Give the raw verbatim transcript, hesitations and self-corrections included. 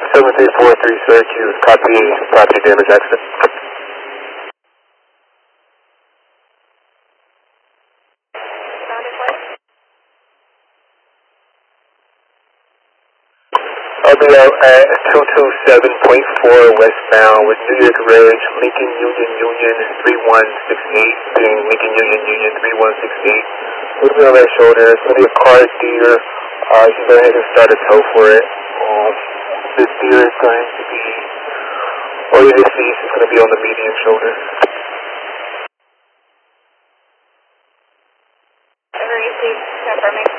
seven three four three Syracuse, copy property damage accident. I'll be out at two two seven point four westbound with New York Ridge, Lincoln Union Union three one six eight, being Lincoln Union Union three one six eight. We'll be on that shoulder. It's going to be a car deer. Uh, you can go ahead and start a tow for it. Um, this deer is going to be, all you're going to see is going to be on the median shoulder. Ever received confirmation?